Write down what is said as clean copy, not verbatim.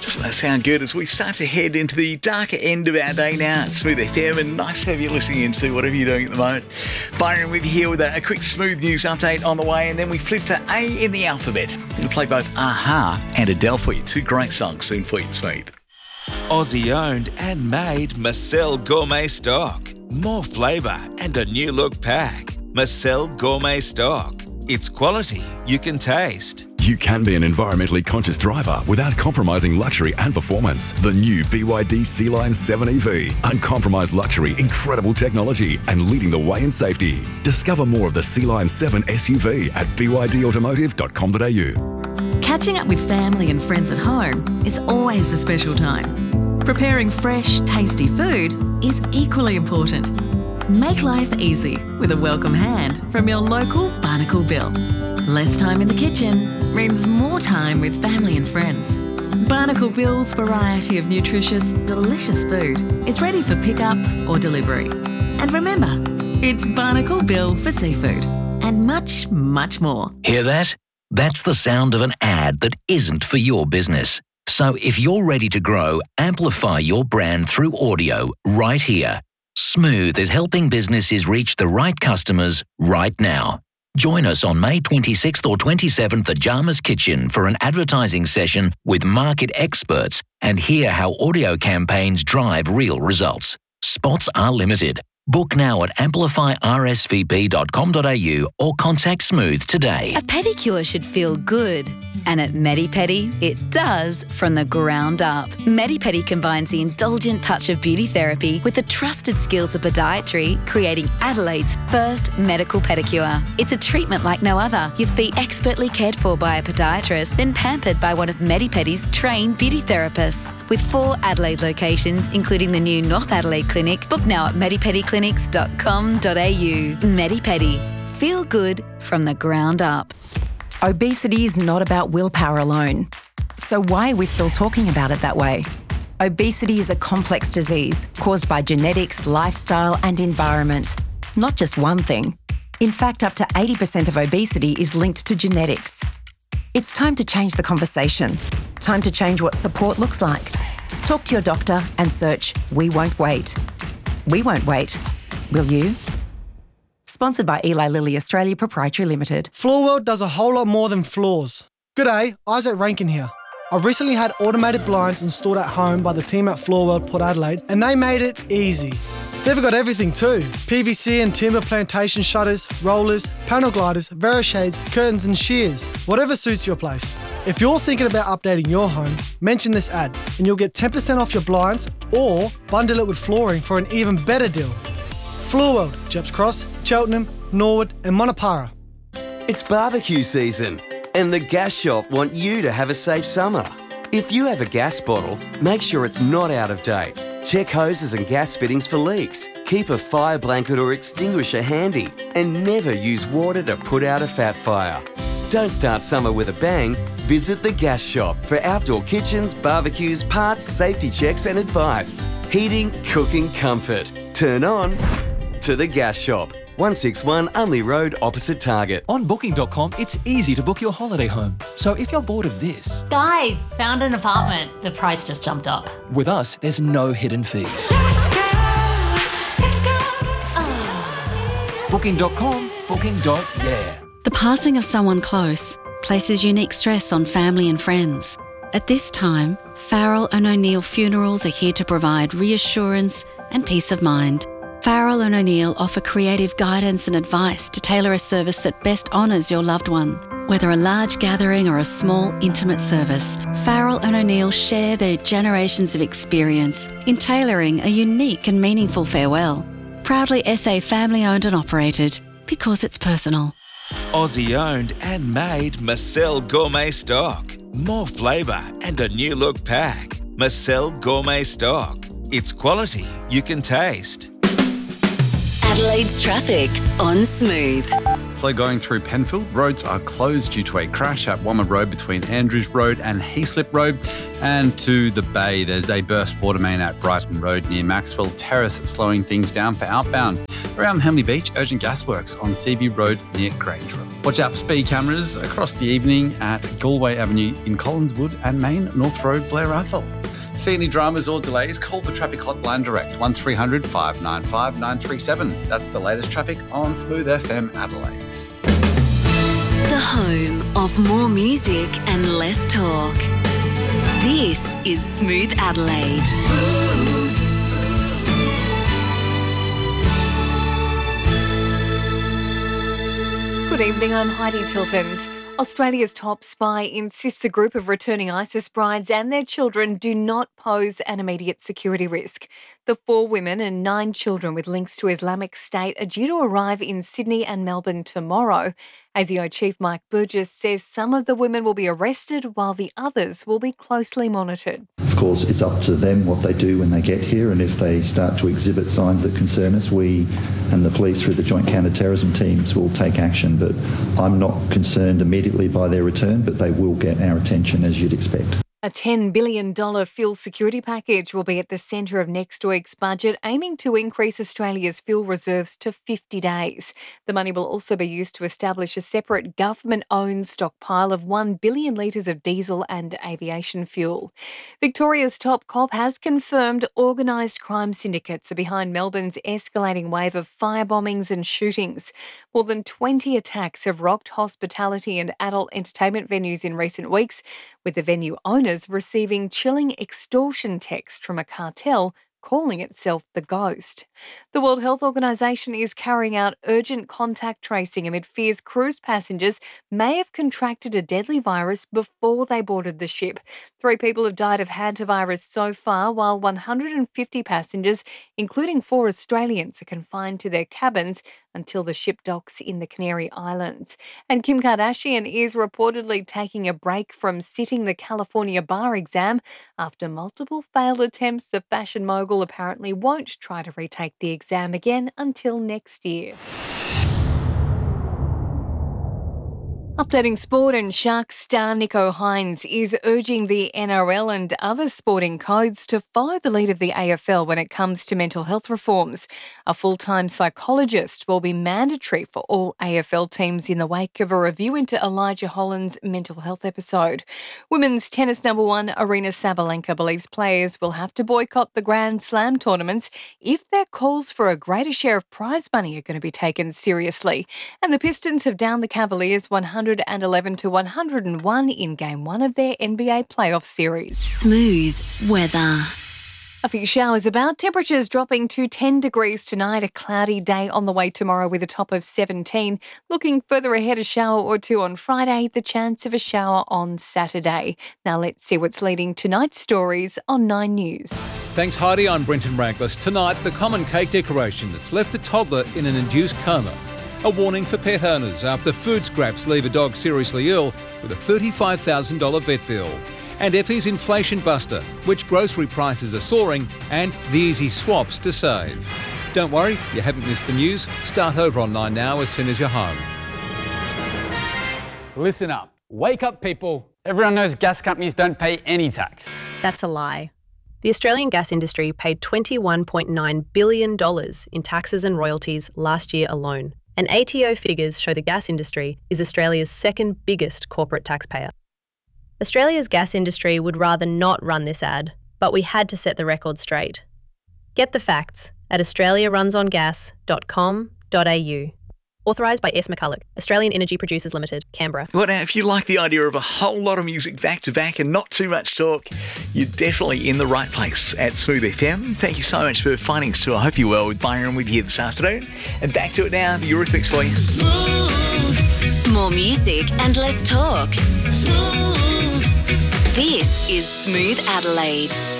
Doesn't that sound good as we start to head into the darker end of our day now? It's Smooth FM, and nice to have you listening into whatever you're doing at the moment. Byron with you here with a quick Smooth news update on the way, and then we flip to A in the alphabet. It'll play both Aha and Adele for you. Two great songs soon for you, Smooth. Aussie owned and made Marcel Gourmet Stock. More flavour and a new look pack. Marcel Gourmet Stock. It's quality you can taste. You can be an environmentally conscious driver without compromising luxury and performance. The new BYD Sea-Line 7 EV. Uncompromised luxury, incredible technology, and leading the way in safety. Discover more of the Sea-Line 7 SUV at bydautomotive.com.au. Catching up with family and friends at home is always a special time. Preparing fresh, tasty food is equally important. Make life easy with a welcome hand from your local Barnacle Bill. Less time in the kitchen means more time with family and friends. Barnacle Bill's variety of nutritious, delicious food is ready for pickup or delivery. And remember, it's Barnacle Bill for seafood and much, much more. Hear that? That's the sound of an ad that isn't for your business. So if you're ready to grow, amplify your brand through audio right here. Smooth is helping businesses reach the right customers right now. Join us on May 26th or 27th at Jama's Kitchen for an advertising session with market experts and hear how audio campaigns drive real results. Spots are limited. Book now at amplifyrsvp.com.au or contact Smooth today. A pedicure should feel good. And at Medi-Pedi, it does from the ground up. Medi-Pedi combines the indulgent touch of beauty therapy with the trusted skills of podiatry, creating Adelaide's first medical pedicure. It's a treatment like no other. Your feet expertly cared for by a podiatrist, then pampered by one of Medi-Pedi's trained beauty therapists. With 4 Adelaide locations, including the new North Adelaide Clinic, book now at medipediclinics.com.au. Medi-Pedi. Feel good from the ground up. Obesity is not about willpower alone. So why are we still talking about it that way? Obesity is a complex disease caused by genetics, lifestyle and environment. Not just one thing. In fact, up to 80% of obesity is linked to genetics. It's time to change the conversation. Time to change what support looks like. Talk to your doctor and search We Won't Wait. We won't wait. Will you? Sponsored by Eli Lilly Australia Proprietary Limited. Floor World does a whole lot more than floors. G'day, Isaac Rankin here. I've recently had automated blinds installed at home by the team at Floor World Port Adelaide, and they made it easy. They've got everything too. PVC and timber plantation shutters, rollers, panel gliders, Verishades, curtains and shears. Whatever suits your place. If you're thinking about updating your home, mention this ad and you'll get 10% off your blinds or bundle it with flooring for an even better deal. Floor World, Jeps Cross, Cheltenham, Norwood and Monopara. It's barbecue season and the Gas Shop want you to have a safe summer. If you have a gas bottle, make sure it's not out of date. Check hoses and gas fittings for leaks. Keep a fire blanket or extinguisher handy and never use water to put out a fat fire. Don't start summer with a bang. Visit the Gas Shop for outdoor kitchens, barbecues, parts, safety checks and advice. Heating, cooking, comfort. Turn on to the Gas Shop. 161 Unley Road opposite Target. On Booking.com, it's easy to book your holiday home. So if you're bored of this... Guys, found an apartment. The price just jumped up. With us, there's no hidden fees. Let's go. Booking.com, booking.yeah. The passing of someone close places unique stress on family and friends. At this time, Farrell and O'Neill Funerals are here to provide reassurance and peace of mind. Farrell and O'Neill offer creative guidance and advice to tailor a service that best honours your loved one. Whether a large gathering or a small, intimate service, Farrell and O'Neill share their generations of experience in tailoring a unique and meaningful farewell. Proudly SA family owned and operated, because it's personal. Aussie owned and made Marcel Gourmet Stock. More flavour and a new look pack. Marcel Gourmet Stock. It's quality you can taste. Adelaide's traffic on Smooth. Slow going through Penfield. Roads are closed due to a crash at Wommer Road between Andrews Road and Heaslip Road. And to the Bay, there's a burst water main at Brighton Road near Maxwell Terrace that's slowing things down for outbound. Around Hamley Beach, urgent gas works on CB Road near Grange Road. Watch out for speed cameras across the evening at Galway Avenue in Collinswood and Main North Road, Blair Athol. See any dramas or delays, call the traffic hotline direct, 1300 595 937. That's the latest traffic on Smooth FM Adelaide. The home of more music and less talk. This is Smooth Adelaide. Good evening, I'm Heidi Tiltons. Australia's top spy insists a group of returning ISIS brides and their children do not pose an immediate security risk. The 4 women and 9 children with links to Islamic State are due to arrive in Sydney and Melbourne tomorrow. ASIO Chief Mike Burgess says some of the women will be arrested while the others will be closely monitored. Of course, it's up to them what they do when they get here, and if they start to exhibit signs that concern us, we and the police through the Joint Counter-Terrorism teams will take action. But I'm not concerned immediately by their return, but they will get our attention, as you'd expect. A $10 billion fuel security package will be at the centre of next week's budget, aiming to increase Australia's fuel reserves to 50 days. The money will also be used to establish a separate government-owned stockpile of 1 billion litres of diesel and aviation fuel. Victoria's top cop has confirmed organised crime syndicates are behind Melbourne's escalating wave of firebombings and shootings. More than 20 attacks have rocked hospitality and adult entertainment venues in recent weeks, with the venue owners receiving chilling extortion text from a cartel calling itself the Ghost. The World Health Organization is carrying out urgent contact tracing amid fears cruise passengers may have contracted a deadly virus before they boarded the ship. 3 people have died of hantavirus so far, while 150 passengers, including 4 Australians, are confined to their cabins until the ship docks in the Canary Islands. And Kim Kardashian is reportedly taking a break from sitting the California bar exam after multiple failed attempts. The fashion mogul apparently won't try to retake the exam again until next year. Updating sport, and Sharks star Nico Hines is urging the NRL and other sporting codes to follow the lead of the AFL when it comes to mental health reforms. A full-time psychologist will be mandatory for all AFL teams in the wake of a review into Elijah Holland's mental health episode. Women's tennis number 1 Aryna Sabalenka believes players will have to boycott the Grand Slam tournaments if their calls for a greater share of prize money are going to be taken seriously. And the Pistons have downed the Cavaliers 111-101 in Game 1 of their NBA playoff series. Smooth weather. A few showers about, temperatures dropping to 10 degrees tonight, a cloudy day on the way tomorrow with a top of 17. Looking further ahead, a shower or 2 on Friday, the chance of a shower on Saturday. Now let's see what's leading tonight's stories on 9 News. Thanks Heidi, I'm Brenton Ranklis. Tonight, the common cake decoration that's left a toddler in an induced coma. A warning for pet owners after food scraps leave a dog seriously ill with a $35,000 vet bill. And Effie's Inflation Buster, which grocery prices are soaring, and the easy swaps to save. Don't worry, you haven't missed the news. Start over on 9 Now as soon as you're home. Listen up. Wake up, people. Everyone knows gas companies don't pay any tax. That's a lie. The Australian gas industry paid $21.9 billion in taxes and royalties last year alone. And ATO figures show the gas industry is Australia's second biggest corporate taxpayer. Australia's gas industry would rather not run this ad, but we had to set the record straight. Get the facts at australiarunsongas.com.au. Authorised by S. McCulloch, Australian Energy Producers Limited, Canberra. Well, now, if you like the idea of a whole lot of music back to back and not too much talk, you're definitely in the right place at Smooth FM. Thank you so much for finding us too. I hope you're well with Byron with you here this afternoon. And back to it now, the Eurythmics for you. Smooth. More music and less talk. Smooth. This is Smooth Adelaide.